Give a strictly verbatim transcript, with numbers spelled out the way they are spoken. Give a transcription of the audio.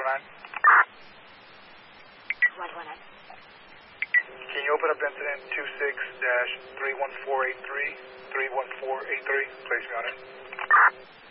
nine. one one nine. Can you open up incident two six dash three one four eight three, three one four eight three? Place me on it.